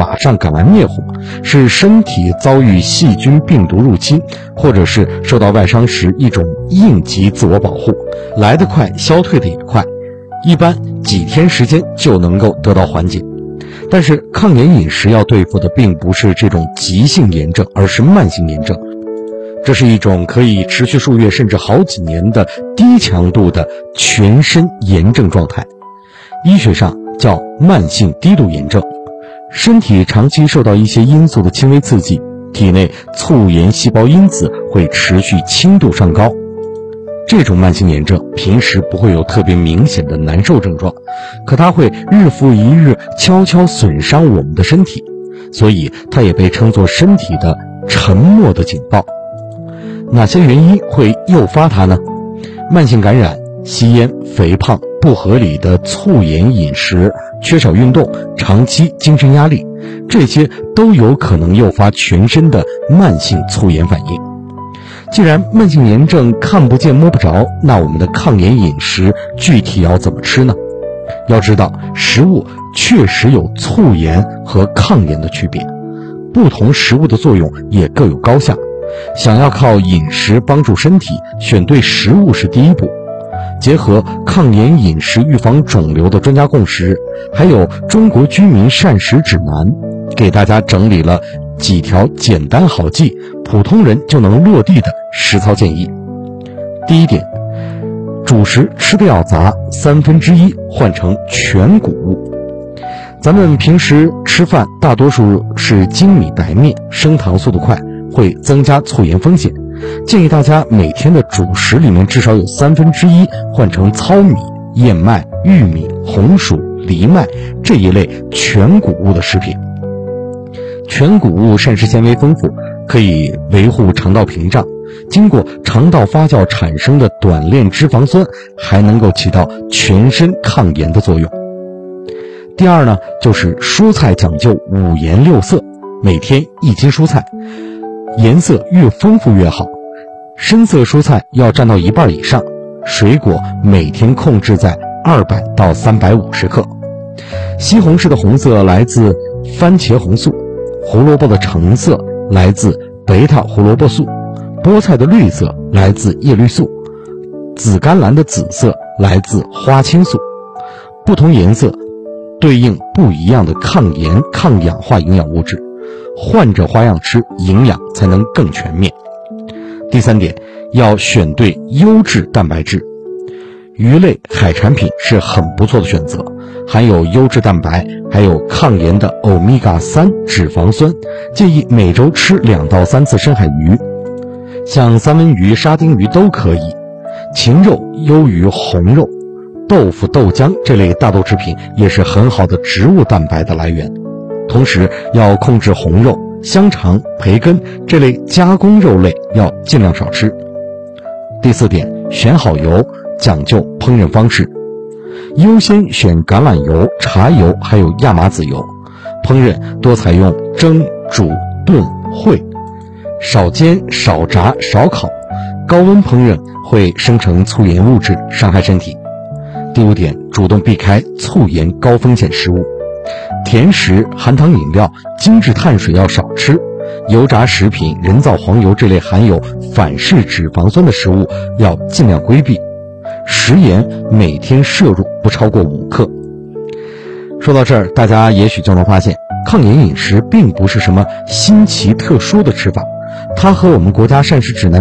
马上赶来灭火，是身体遭遇细菌病毒入侵，或者是受到外伤时一种应急自我保护，来得快，消退的也快，一般几天时间就能够得到缓解。但是抗炎饮食要对付的并不是这种急性炎症，而是慢性炎症。这是一种可以持续数月甚至好几年的低强度的全身炎症状态，医学上叫慢性低度炎症。身体长期受到一些因素的轻微刺激，体内促炎细胞因子会持续轻度上高。这种慢性炎症平时不会有特别明显的难受症状，可它会日复一日悄悄损伤我们的身体，所以它也被称作身体的沉默的警报。哪些原因会诱发它呢？慢性感染、吸烟、肥胖、不合理的促炎饮食、缺少运动、长期精神压力，这些都有可能诱发全身的慢性促炎反应。既然慢性炎症看不见摸不着，那我们的抗炎饮食具体要怎么吃呢？要知道，食物确实有促炎和抗炎的区别，不同食物的作用也各有高下。想要靠饮食帮助身体，选对食物是第一步。结合抗炎饮食预防肿瘤的专家共识，还有中国居民膳食指南，给大家整理了几条简单好记、普通人就能落地的实操建议。第一点，主食吃的要杂，1/3换成全谷物。咱们平时吃饭大多数是精米白面，升糖速度快，会增加促炎风险。建议大家每天的主食里面至少有1/3换成糙米、燕麦、玉米、红薯、藜麦这一类全谷物的食品。全谷物膳食纤维丰富，可以维护肠道屏障，经过肠道发酵产生的短链脂肪酸还能够起到全身抗炎的作用。第二呢，就是蔬菜讲究5颜6色，每天1斤蔬菜，颜色越丰富越好，深色蔬菜要占到1半以上，水果每天控制在200到350克。西红柿的红色来自番茄红素，胡萝卜的橙色来自贝塔胡萝卜素，菠菜的绿色来自叶绿素，紫甘蓝的紫色来自花青素。不同颜色对应不一样的抗炎、抗氧化营养物质，换着花样吃，营养才能更全面。第三点，要选对优质蛋白质。鱼类、海产品是很不错的选择，含有优质蛋白，还有抗炎的欧米伽3脂肪酸，建议每周吃2到3次深海鱼，像三文鱼、沙丁鱼都可以。禽肉优于红肉，豆腐、豆浆这类大豆制品也是很好的植物蛋白的来源。同时要控制红肉、香肠、培根这类加工肉类要尽量少吃。第四点，选好油，讲究烹饪方式，优先选橄榄油、茶油还有亚麻籽油，烹饪多采用蒸、煮、炖、烩，少煎、少炸、少烤，高温烹饪会生成促炎物质，伤害身体。第五点，主动避开促炎高风险食物，甜食、含糖饮料、精致碳水要少吃，油炸食品、人造黄油这类含有反式脂肪酸的食物要尽量规避，食盐每天摄入不超过5克。说到这儿，大家也许就能发现，抗炎饮食并不是什么新奇特殊的吃法，它和我们国家膳食指南